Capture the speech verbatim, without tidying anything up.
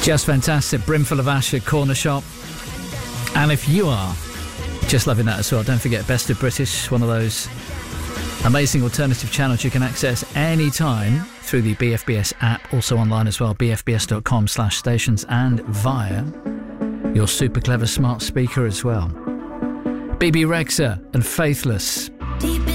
Just fantastic. Brimful of Asher, Corner Shop. And if you are just loving that as well, don't forget Best of British, one of those amazing alternative channels you can access anytime through the B F B S app, also online as well, b f b s dot com slash stations, and via your super clever smart speaker as well. B B Rexha and Faithless. Deep in